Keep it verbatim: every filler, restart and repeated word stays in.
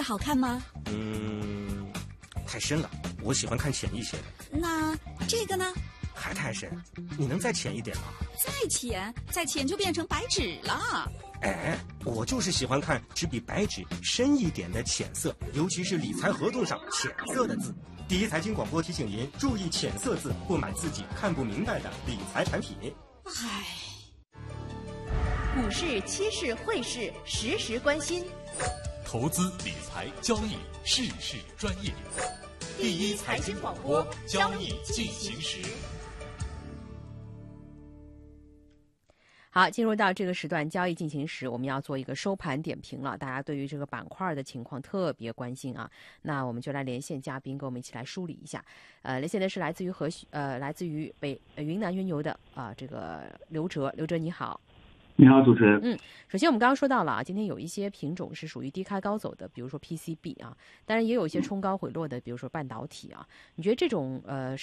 好看吗？ 嗯，太深了，我喜欢看浅一些的。 那这个呢？ 还太深，你能再浅一点吗？ 再浅，再浅就变成白纸了。 哎，我就是喜欢看只比白纸深一点的浅色，尤其是理财合同上浅色的字。第一财经广播提醒您注意浅色字，不买自己看不明白的理财产品。 唉， 股市、期市、汇市，时时关心。 投资理财交易，事事专业。第一财经广播，交易进行时。 好，进入到这个时段，交易进行时，我们要做一个收盘点评了。大家对于这个板块的情况特别关心啊，那我们就来连线嘉宾，跟我们一起来梳理一下。呃，连线的是来自于河呃，来自于北、呃、云南云游的啊、呃，这个刘哲，刘哲你好。 你好，主持人。 嗯，首先我们刚刚说到了啊，今天有一些品种是属于低开高走的，比如说 P C B 啊，当然也有一些冲高回落的，比如说半导体啊。你觉得这种呃？